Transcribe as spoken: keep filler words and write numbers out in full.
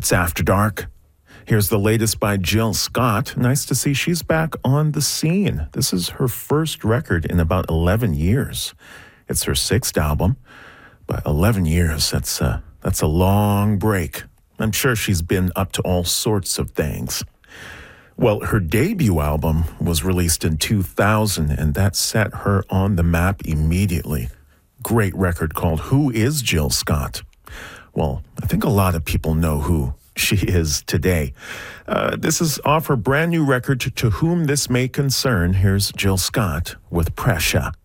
It's After Dark. Here's the latest by Jill Scott. Nice to see she's back on the scene. This is her first record in about eleven years. It's her sixth album, but eleven years, that's a, that's a long break. I'm sure she's been up to all sorts of things. Well, her debut album was released in two thousand, and that set her on the map immediately. Great record called Who is Jill Scott? Well, I think a lot of people know who she is today. Uh, this is off her brand new record, To Whom This May Concern. Here's Jill Scott with Pressure.